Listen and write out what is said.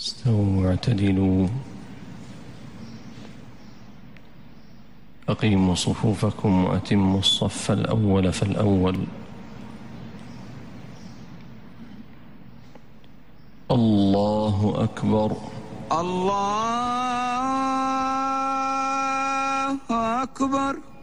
استووا واعتدلوا. أقيموا صفوفكم وأتموا الصف الأول فالأول. الله أكبر. الله أكبر.